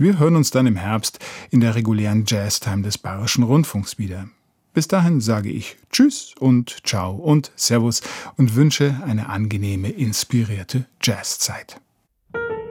Wir hören uns dann im Herbst in der regulären Jazztime des Bayerischen Rundfunks wieder. Bis dahin sage ich Tschüss und Ciao und Servus und wünsche eine angenehme, inspirierte Jazzzeit.